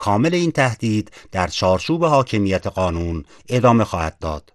کامل این تهدید در چارچوب حاکمیت قانون ادامه خواهد داد.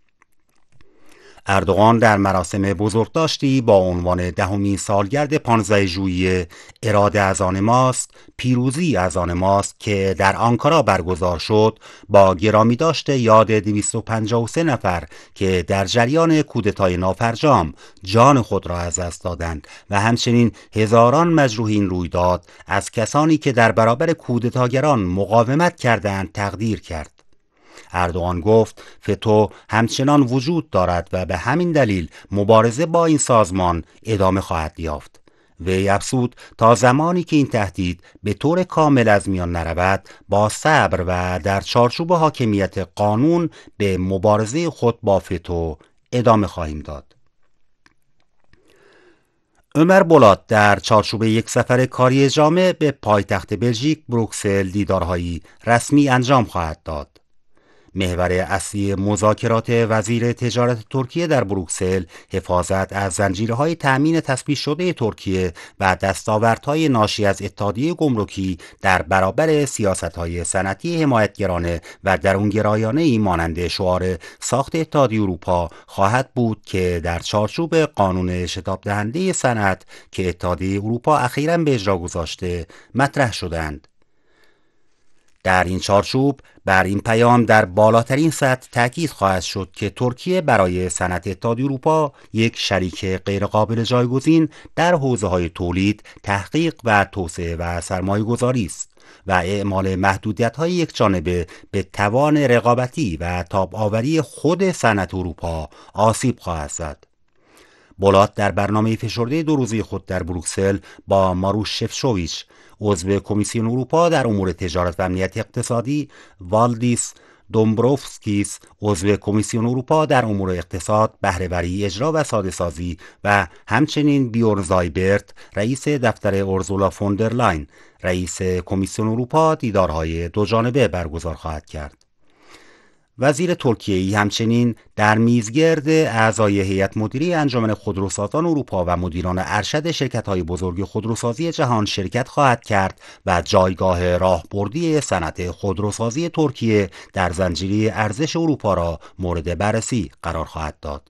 اردوغان در مراسم بزرگداشتی با عنوان 10مین سالگرد 15 ژوئیه اراده از آن ماست، پیروزی از آن ماست که در آنکارا برگزار شد، با گرامی داشته یاد 253 نفر که در جریان کودتای نافرجام جان خود را از دست دادند و همچنین هزاران مجروحین رویداد از کسانی که در برابر کودتاگران مقاومت کردند تقدیر کرد. اردوغان گفت فتو همچنان وجود دارد و به همین دلیل مبارزه با این سازمان ادامه خواهد یافت. وی افزود تا زمانی که این تهدید به طور کامل از میان نرود، با صبر و در چارچوب حاکمیت قانون به مبارزه خود با فتو ادامه خواهیم داد. عمر بولات در چارچوب یک سفر کاری جامع به پایتخت بلژیک بروکسل دیدارهایی رسمی انجام خواهد داد. محور اصلی مذاکرات وزیر تجارت ترکیه در بروکسل حفاظت از زنجیرهای تأمین تثبیت شده ترکیه و دستاوردهای ناشی از اتحادیه گمرکی در برابر سیاستهای صنعتی حمایتگرانه و درونگرایانه‌ای مانند شعار ساخت اتحادیه اروپا خواهد بود که در چارچوب قانون شتاب دهنده صنعت که اتحادیه اروپا اخیراً به اجرا گذاشته مطرح شدند. در این چارچوب بر این پیام در بالاترین سطح تاکید خواهد شد که ترکیه برای صنعت اتحادیه اروپا یک شریک غیرقابل جایگزین در حوزه‌های تولید، تحقیق و توسعه و سرمایه‌گذاری است و اعمال محدودیت‌های یکجانبه به توان رقابتی و تاب‌آوری خود صنعت اروپا آسیب خواهد زد. بولات در برنامه فشرده 2 روزه خود در بروکسل با ماروش شفچوویچ عضو کمیسیون اروپا در امور تجارت و امنیت اقتصادی، والدیس دومبروفسکیس عضو کمیسیون اروپا در امور اقتصاد، بهره‌وری، اجرا و ساده‌سازی و همچنین بیورن زایبرت رئیس دفتر اورزولا فوندرلاین رئیس کمیسیون اروپا دیدارهای دوجانبه برگزار خواهد کرد. وزیر ترکیه همچنین در میزگرد اعضای هیئت مدیره انجمن خودروسازان اروپا و مدیران ارشد شرکت‌های بزرگ خودروسازی جهان شرکت خواهد کرد و جایگاه راهبردی صنعت خودروسازی ترکیه در زنجیره ارزش اروپا را مورد بررسی قرار خواهد داد.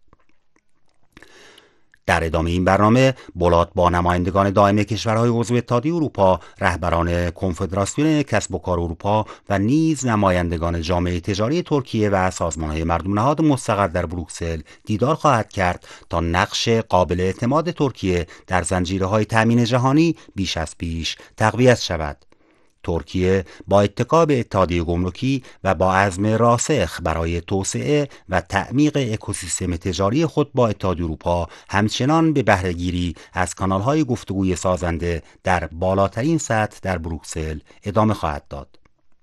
در ادامه این برنامه بولات با نمایندگان دائم کشورهای عضو اتحادیه اروپا، رهبران کنفدراسیون کسب و کار اروپا و نیز نمایندگان جامعه تجاری ترکیه و سازمان‌های مردم نهاد مستقر در بروکسل دیدار خواهد کرد تا نقش قابل اعتماد ترکیه در زنجیره‌های تأمین جهانی بیش از پیش تقویت شود. ترکیه با اتکا به اتحادیه گمرکی و با عزم راسخ برای توسعه و تعمیق اکوسیستم تجاری خود با اتحادیه اروپا همچنان به بهره‌گیری از کانال‌های گفتگوی سازنده در بالاترین سطح در بروکسل ادامه خواهد داد.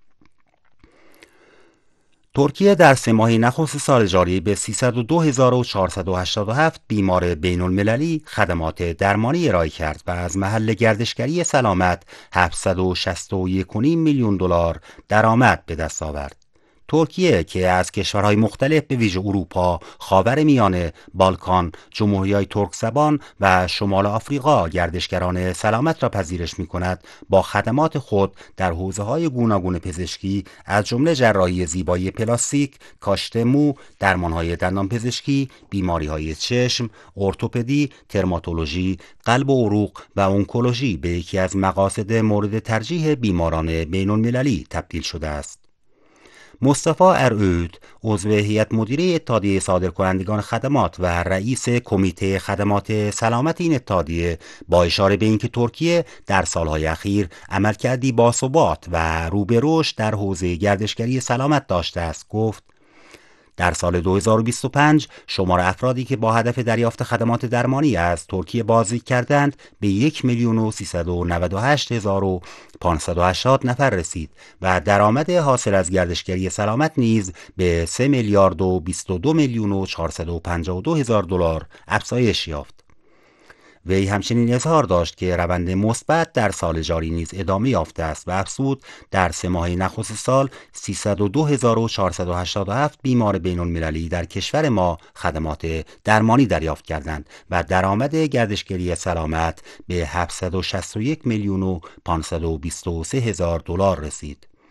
ترکیه در 3 ماه نخست سال جاری به 302,487 بیمار بین‌المللی خدمات درمانی ارائه کرد و از محل گردشگری سلامت 761.5 میلیون دلار درآمد به دست آورد. ترکیه که از کشورهای مختلف به ویژه اروپا، خاورمیانه، بالکان، جمهوریهای ترک زبان و شمال آفریقا گردشگران سلامت را پذیرش می‌کند، با خدمات خود در حوزه‌های گوناگون پزشکی از جمله جراحی زیبایی پلاستیک، کاشت مو، درمان‌های دندانپزشکی، بیماری‌های چشم، ارتوپدی، ترماتولوژی، قلب و عروق و اونکولوژی به یکی از مقاصد مورد ترجیح بیماران بین‌المللی تبدیل شده است. مصطفی ارعود عضو هیئت مدیره اتحادیه صادرکنندگان خدمات و رئیس کمیته خدمات سلامت این اتحادیه با اشاره به اینکه ترکیه در سالهای اخیر عملکردی باثبات و رو به رشد در حوزه گردشگری سلامت داشته است گفت: در سال 2025 شمار افرادی که با هدف دریافت خدمات درمانی از ترکیه بازدید کردند به 1,398,580 نفر رسید و درآمد حاصل از گردشگری سلامت نیز به 3,022,452,000 دلار افزایش یافت. وی همچنین اظهار داشت که روند مثبت در سال جاری نیز ادامه یافته است و افزود در 3 ماه نخست سال 302,487 بیمار بین‌المللی در کشور ما خدمات درمانی دریافت کردند و درآمد گردشگری سلامت به 761,523,000 دلار رسید.